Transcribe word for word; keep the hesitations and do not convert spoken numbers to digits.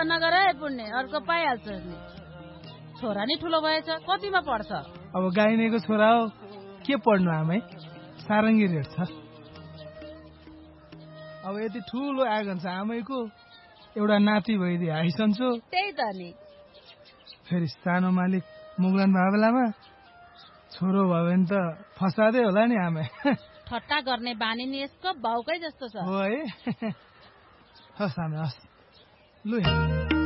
नगर है पुण्य, अर्को पाइहाल्छस् नि। छोरा नि ठुलो भएछ, कतिमा पढ्छ? अब गाइनेको छोरा हो, के पढ्नु आमै, सारङ्गी रेट छ। अब यति ठुलो आँगन छ आमैको, एउटा नाति भइदिए आइसन्छु। त्यही त नि। फेरि सानो मालिक मुगलान बाबलामा छोरो भयो भने त फसादै होला नि आमै। ठट्टा गर्ने बानी नि यसको बाउकै जस्तो छ। हो है। हस् आमै हस्, लु